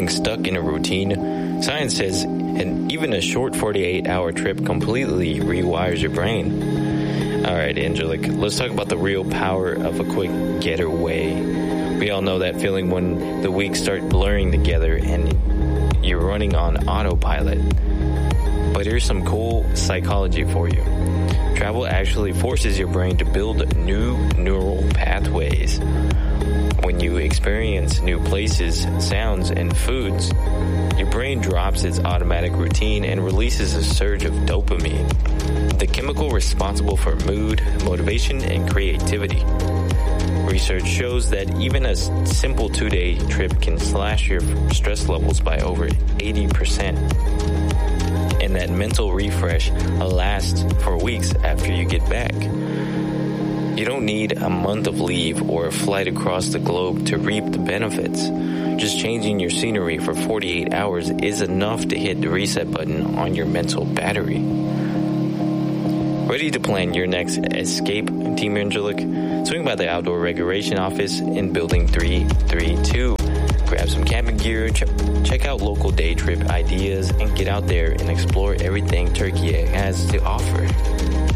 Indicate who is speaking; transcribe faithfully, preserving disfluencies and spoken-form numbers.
Speaker 1: feeling stuck in a routine? Science says and even a short forty-eight hour trip completely rewires your brain. All right, Angelic, let's talk about the real power of a quick getaway. We all know that feeling when the weeks start blurring together and you're running on autopilot. But here's some cool psychology for you. Travel actually forces your brain to build new neural pathways. When you experience new places, sounds, and foods, your brain drops its automatic routine and releases a surge of dopamine, the chemical responsible for mood, motivation, and creativity. Research shows that even a simple two-day trip can slash your stress levels by over eighty percent. And that mental refresh lasts for weeks after you get back. You don't need a month of leave or a flight across the globe to reap the benefits. Just changing your scenery for forty-eight hours is enough to hit the reset button on your mental battery. Ready to plan your next escape, Team Angelic? Swing by the Outdoor Recreation Office in Building three thirty-two. Grab some camping gear, ch- check out local day trip ideas, and get out there and explore everything Turkey has to offer.